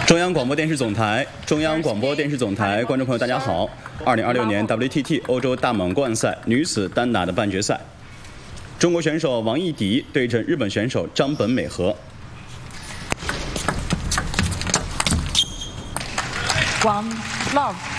中央广播电视总台，观众朋友大家好。2026年 WTT 欧洲大满贯赛女子单打的半决赛，中国选手王艺迪对阵日本选手张本美和。 One love。